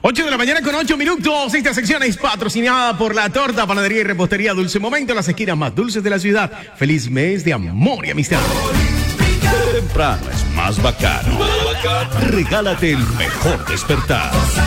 8 de la mañana con 8 minutos. Esta sección es patrocinada por la torta, panadería y repostería Dulce Momento, las esquinas más dulces de la ciudad. Feliz mes de amor y amistad. Temprano es más bacano. Regálate el mejor despertar.